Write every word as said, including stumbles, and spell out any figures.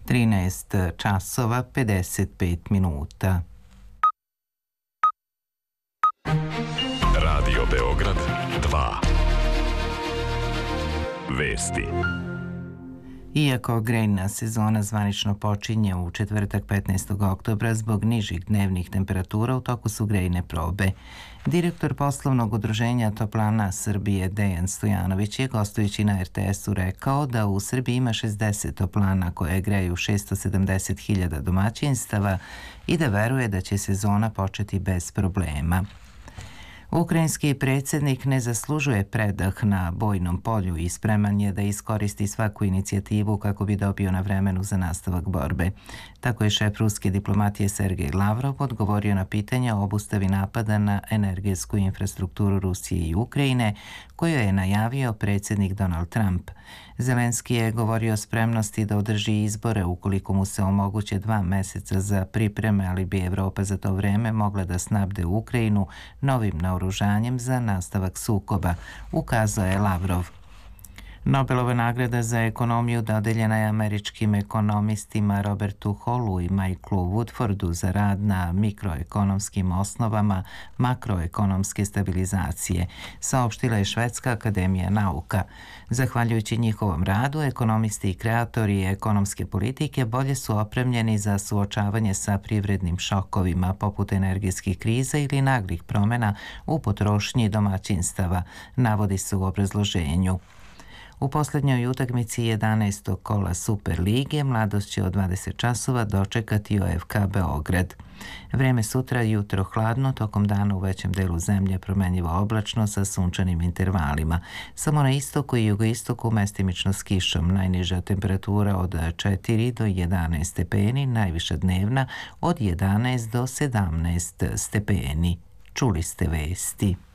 trinaest časova pedeset pet minuta. Radio Beograd dva. Vesti. Iako grejna sezona zvanično počinje u četvrtak petnaestog oktobra, zbog nižih dnevnih temperatura u toku su grejne probe. Direktor poslovnog udruženja Toplana Srbije Dejan Stojanović je gostujući na er te esu rekao da u Srbiji ima šezdeset toplana koje greju šesto sedamdeset hiljada domaćinstava i da veruje da će sezona početi bez problema. Ukrajinski predsjednik ne zaslužuje predah na bojnom polju i spreman je da iskoristi svaku inicijativu kako bi dobio na vremenu za nastavak borbe. Tako je šef ruske diplomatije Sergej Lavrov odgovorio na pitanje o obustavi napada na energetsku infrastrukturu Rusije i Ukrajine, koju je najavio predsjednik Donald Trump. Zelenski je govorio o spremnosti da održi izbore ukoliko mu se omoguće dva meseca za pripreme, ali bi Evropa za to vreme mogla da snabde Ukrajinu novim naoružanjem za nastavak sukoba, ukazao je Lavrov. Nobelova nagrada za ekonomiju dodeljena je američkim ekonomistima Robertu Hallu i Michaelu Woodfordu za rad na mikroekonomskim osnovama makroekonomske stabilizacije, saopštila je Švedska akademija nauka. Zahvaljujući njihovom radu, ekonomisti i kreatori ekonomske politike bolje su opremljeni za suočavanje sa privrednim šokovima poput energetskih kriza ili naglih promjena u potrošnji domaćinstava, navodi se u obrazloženju. U posljednjoj utakmici jedanaestog kola Super lige Mladost će od dvadeset časova dočekati o ef ka Beograd. Vreme sutra jutro hladno, tokom dana u većem delu zemlje promenljivo oblačno sa sunčanim intervalima. Samo na istoku i jugoistoku mestimično s kišom. Najniža temperatura od četiri do jedanaest stepeni, najviša dnevna od jedanaest do sedamnaest stepeni. Čuli ste vesti.